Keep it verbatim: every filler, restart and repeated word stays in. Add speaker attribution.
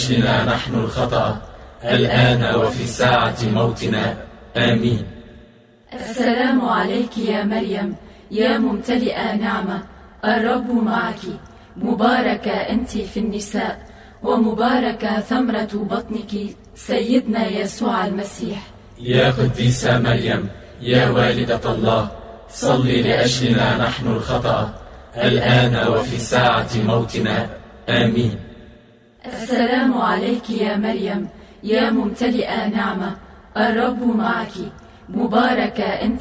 Speaker 1: لأجلنا نحن الخطأ الآن وفي ساعة موتنا. آمين.
Speaker 2: السلام عليك يا مريم يا ممتلئة نعمة، الرب معك، مباركة أنت في النساء، ومباركة ثمرة بطنك سيدنا يسوع المسيح.
Speaker 1: يا قديسة مريم يا والدة الله، صلي لأجلنا نحن الخطأ الآن وفي ساعة موتنا. آمين.
Speaker 2: السلام عليك يا مريم يا ممتلئة نعمة، الرب معك، مباركة أنت